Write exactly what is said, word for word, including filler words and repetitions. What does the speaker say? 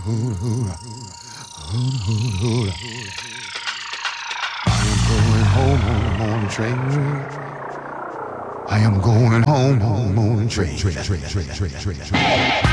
Going home on the morning train. I am going home on the morning train.